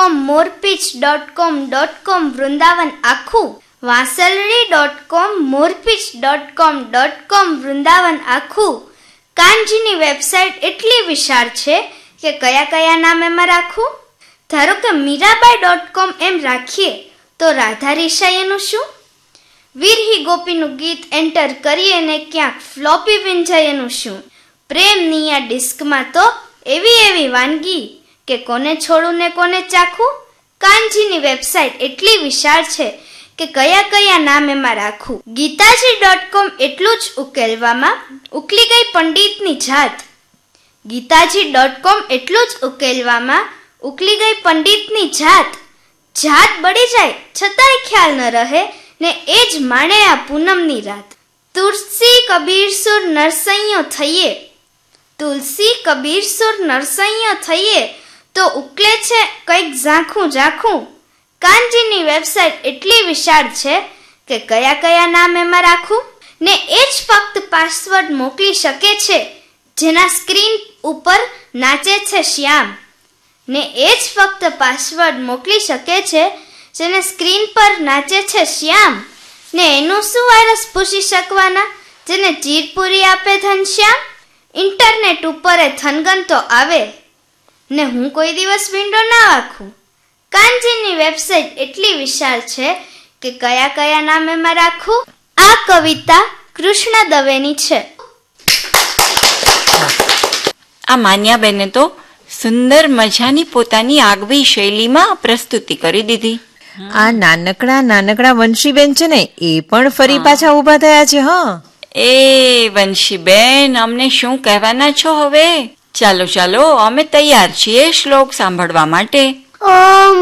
moorpitch.com Vrindavan આખું, વાંસલડી.com moorpitch.com Vrindavan આખું. કાનજીની website એટલી વિશાળ છે કે કયા કયા નામ એમાં રાખવું? ધારો કે મીરાબાઈ.com એમ રાખીએ તો રાધા રિશાઈનું શું? વીરહી ગોપીનું ગીત એન્ટર કરીએ ને ક્યાંક ફ્લોપી વિંજાયનું શું? પ્રેમની આ ડિસ્કમાં તો એવી વાનગી કે કોને છોડું ને કોને ચાખું. કાનજીની વેબસાઇટ એટલી વિશાળ છે કે કયા કયા નામ એમાં રાખવું. ગીતાજી.com એટલું જ ઉકેલવામાં ઉકલી ગઈ પંડિતની જાત. ગીતાજી.com એટલું જ ઉકેલવામાં ઉકલી ગઈ પંડિતની જાત. જાત બળી જાય છતાંય ખ્યાલ ન રહે ને એ જ માણે આ પૂનમની રાત. તુલસી કબીરસુર નરસૈયો થઈએ, તુલસી કબીરસુર નરસૈયો થઈએ તો ઉકલે છે કંઈક ઝાંખું ઝાંખું. કાનજીની વેબસાઇટ એટલી વિશાળ છે કે કયા કયા નામ એમાં રાખવું ને એ જ ફક્ત પાસવર્ડ મોકલી શકે છે જેના સ્ક્રીન ઉપર નાચે છે શ્યામ. ને એ જ ફક્ત પાસવર્ડ મોકલી શકે છે જેને સ્ક્રીન પર નાચે છે શ્યામ. ને એનું શું વાયરસ પૂછી શકવાના જેને ચીરપુરી આપે ઘનશ્યામ. ઇન્ટરનેટ ઉપર એ થનગન તો આવે ને હું કોઈ દિવસ વિન્ડો ના વાખું. કાનજીની વેબસાઇટ એટલી વિશાળ છે કે કયા કયા નામ એમાં રાખવું. આ કવિતા કૃષ્ણ દવેની છે. આ માન્યાબેને તો સુંદર મજાની પોતાની આગવી શૈલીમાં પ્રસ્તુતિ કરી દીધી. આ નાનકડા વંશીબેન છે ને એ પણ ફરી પાછા ઊભા થયા છે. હા એ વંશીબેન, અમને શું કહેવાના છો હવે? ચાલો અમે તૈયાર છીએ શ્લોક સાંભળવા માટે. ઓમ